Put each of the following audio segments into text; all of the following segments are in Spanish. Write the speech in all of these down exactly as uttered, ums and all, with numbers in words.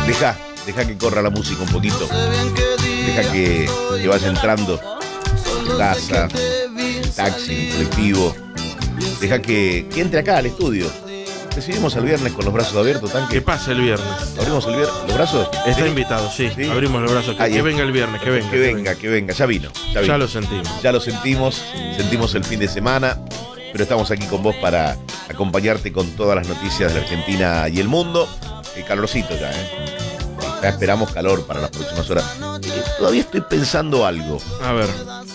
Deja, deja que corra la música un poquito. Deja que, que vaya entrando en tu casa, en el taxi, en el colectivo. Deja que, que entre acá al estudio. Recibimos el viernes con los brazos abiertos, Tanque. ¿Qué pasa el viernes? ¿Abrimos el viernes? ¿Los brazos? Está ¿Sí? invitado, sí. ¿Sí? Abrimos los brazos. Que, Ahí que es. venga el viernes, que venga. Que venga, que venga. Ya vino. Ya, vino. Ya lo sentimos. Ya lo sentimos. Sentimos el fin de semana. Pero estamos aquí con vos para acompañarte con todas las noticias de la Argentina y el mundo. El calorcito ya, ¿eh? Ya esperamos calor para las próximas horas. Eh, todavía estoy pensando algo. A ver.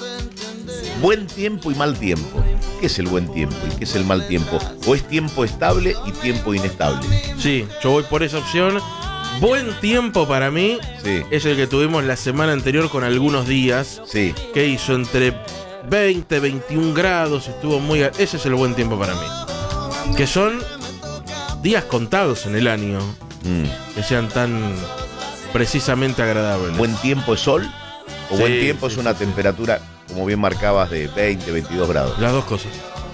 Buen tiempo y mal tiempo. ¿Qué es el buen tiempo y qué es el mal tiempo? ¿O es tiempo estable y tiempo inestable? Sí, yo voy por esa opción. Buen tiempo para mí Sí. es el que tuvimos la semana anterior con algunos días. Sí. Que hizo entre veinte, veintiún grados. Estuvo muy... Ese es el buen tiempo para mí. Que son días contados en el año. Mm. Que sean tan precisamente agradables. ¿Buen tiempo es sol? ¿O Sí, buen tiempo sí, es una sí, temperatura, como bien marcabas, de veinte, veintidós grados? Las dos cosas.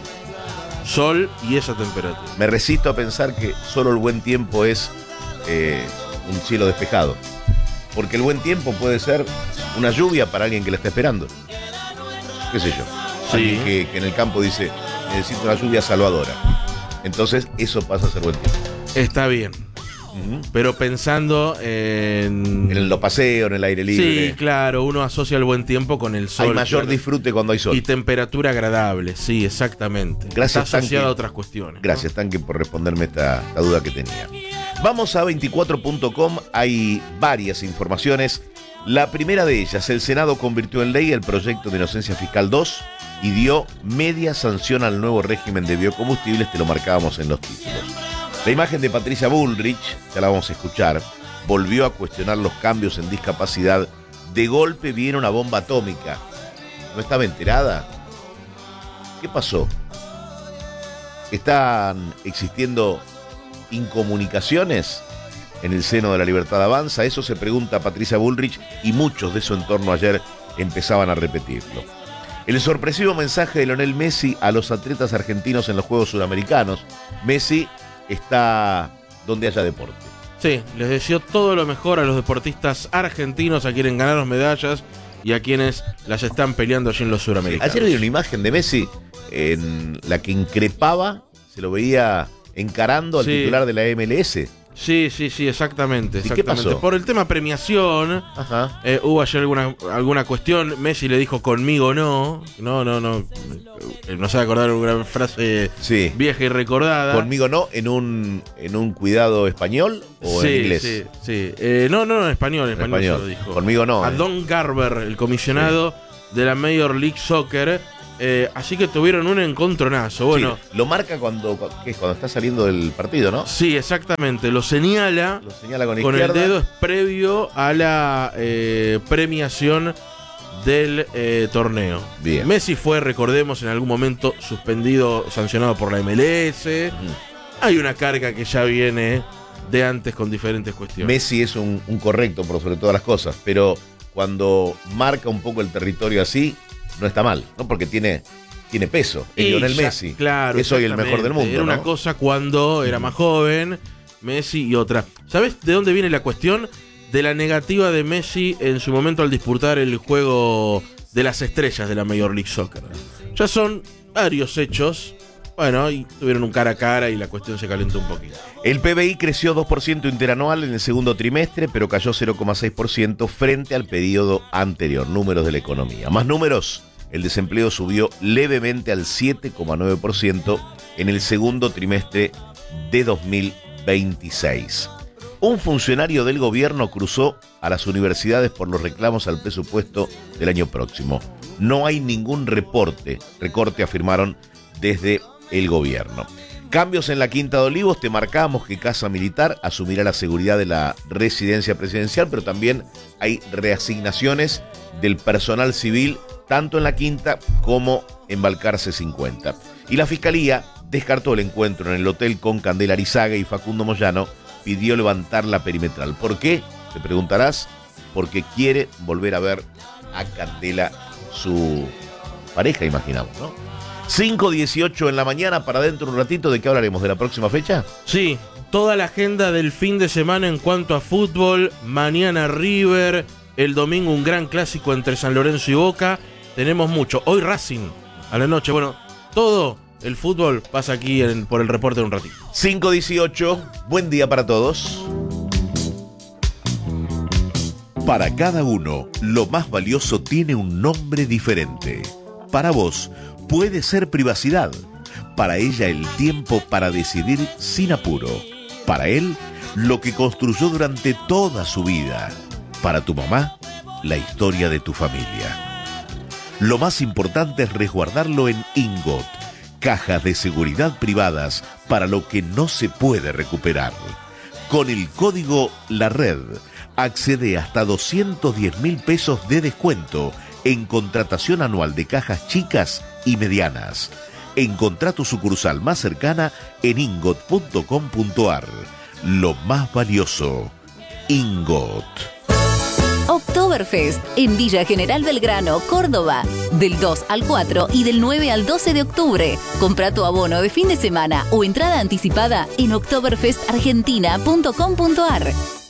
Sol y esa temperatura. Me resisto a pensar que solo el buen tiempo es eh, un cielo despejado. Porque el buen tiempo puede ser una lluvia para alguien que la está esperando. ¿Qué sé yo? Sí. Alguien que, que en el campo dice, necesito una lluvia salvadora. Entonces eso pasa a ser buen tiempo. Está bien. Uh-huh. Pero pensando en... En los paseos, en el aire libre. Sí, claro, uno asocia el buen tiempo con el sol. Hay mayor claro. disfrute cuando hay sol. Y temperatura agradable, sí, exactamente. Gracias, Está asociado Tanque. a otras cuestiones, ¿no? Gracias, Tanque, por responderme esta, esta duda que tenía. Vamos a veinticuatro punto com, hay varias informaciones. La primera de ellas, el Senado convirtió en ley el proyecto de inocencia fiscal dos y dio media sanción al nuevo régimen de biocombustibles, te lo marcábamos en los títulos. La imagen de Patricia Bullrich, ya la vamos a escuchar, volvió a cuestionar los cambios en discapacidad. De golpe viene una bomba atómica. ¿No estaba enterada? ¿Qué pasó? ¿Están existiendo incomunicaciones en el seno de la Libertad Avanza? Eso se pregunta Patricia Bullrich y muchos de su entorno ayer empezaban a repetirlo. El sorpresivo mensaje de Lionel Messi a los atletas argentinos en los Juegos Sudamericanos. Messi está donde haya deporte. Sí, les deseo todo lo mejor a los deportistas argentinos, a quienes ganaron medallas y a quienes las están peleando allí en los suramericanos. Ayer vi una imagen de Messi en la que increpaba, se lo veía encarando al Sí. titular de la M L S. Sí, sí, sí, exactamente. ¿Y qué exactamente. pasó? Por el tema premiación, Ajá. eh, hubo ayer alguna, alguna cuestión. Messi le dijo conmigo no. No, no, no. Eh, No sabe acordar alguna frase Sí. vieja y recordada. Conmigo no, en un en un cuidado español o sí, en inglés. Sí, sí. Eh, no, no, en español, en En español, español. se lo dijo. Conmigo no. A eh. Don Garber, el comisionado de la Major League Soccer. Eh, así que tuvieron un encontronazo. Bueno, Sí, lo marca cuando, ¿qué es? Cuando está saliendo del partido, ¿no? sí, exactamente. Lo señala Lo señala con, con izquierda. el dedo, es previo a la eh, premiación del eh, torneo. Bien. Messi fue, recordemos, en algún momento suspendido, sancionado por la M L S. Mm. Hay una carga que ya viene de antes con diferentes cuestiones. Messi es un, un correcto por sobre todas las cosas, pero cuando marca un poco el territorio así, no está mal, ¿no? Porque tiene, tiene peso. El Y Lionel ya, Messi claro, es hoy el exactamente. mejor del mundo, Era una ¿no? cosa cuando era más joven, Messi y otra. ¿Sabes de dónde viene la cuestión? De la negativa de Messi en su momento al disputar el juego de las estrellas de la Major League Soccer. Ya son varios hechos. Bueno, y tuvieron un cara a cara y la cuestión se calentó un poquito. El P B I creció dos por ciento interanual en el segundo trimestre, pero cayó cero coma seis por ciento frente al periodo anterior. Números de la economía. Más números, el desempleo subió levemente al siete coma nueve por ciento en el segundo trimestre de dos mil veintiséis. Un funcionario del gobierno cruzó a las universidades por los reclamos al presupuesto del año próximo. No hay ningún reporte, recorte, afirmaron desde el gobierno. Cambios en la Quinta de Olivos, te marcamos que Casa Militar asumirá la seguridad de la residencia presidencial, pero también hay reasignaciones del personal civil, tanto en la Quinta como en Balcarce cincuenta. Y la Fiscalía descartó el encuentro en el hotel con Candela Arizaga y Facundo Moyano pidió levantar la perimetral. ¿Por qué? Te preguntarás. Porque quiere volver a ver a Candela, su pareja, imaginamos, ¿no? cinco dieciocho en la mañana, para dentro de un ratito. ¿De qué hablaremos? ¿De la próxima fecha? Sí, toda la agenda del fin de semana en cuanto a fútbol. Mañana River, el domingo un gran clásico entre San Lorenzo y Boca. Tenemos mucho. Hoy Racing a la noche. Bueno, todo el fútbol pasa aquí en, por el reporte de un ratito. cinco dieciocho, buen día para todos. Para cada uno, lo más valioso tiene un nombre diferente. Para vos, puede ser privacidad. Para ella, el tiempo para decidir sin apuro. Para él, lo que construyó durante toda su vida. Para tu mamá, la historia de tu familia. Lo más importante es resguardarlo en Ingot, cajas de seguridad privadas para lo que no se puede recuperar. Con el código La Red, accede hasta doscientos diez mil pesos de descuento en contratación anual de cajas chicas y medianas. Encontrá tu sucursal más cercana en ingot punto com punto ar. Lo más valioso, Ingot. Oktoberfest en Villa General Belgrano, Córdoba. Del dos al cuatro y del nueve al doce de octubre. Comprá tu abono de fin de semana o entrada anticipada en oktoberfest argentina punto com punto ar.